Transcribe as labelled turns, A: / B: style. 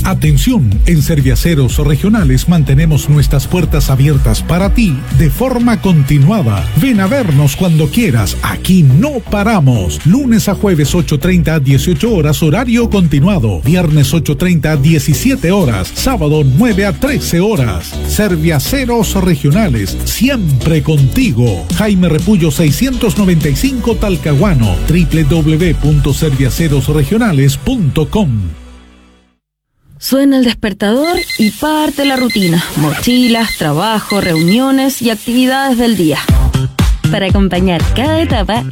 A: Atención, en Serviaceros Regionales mantenemos nuestras puertas abiertas para ti de forma continuada. Ven a vernos cuando quieras, aquí no paramos. Lunes a jueves 8:30 a 18 horas horario continuado. Viernes 8:30 a 17 horas. Sábado 9 a 13 horas. Serviaceros Regionales, siempre contigo. Jaime Repullo 695 Talcahuano. www.serviacerosregionales.com.
B: Suena el despertador y parte la rutina. Mochilas, trabajo, reuniones y actividades del día. Para acompañar cada etapa,